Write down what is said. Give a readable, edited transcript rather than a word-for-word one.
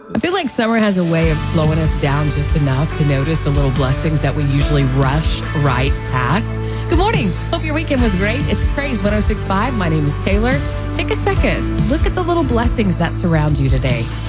I feel like summer has a way of slowing us down just enough to notice the little blessings that we usually rush right past. Good morning. Hope your weekend was great. It's Praise 106.5. My name is Taylor. Take a second. Look at the little blessings that surround you today.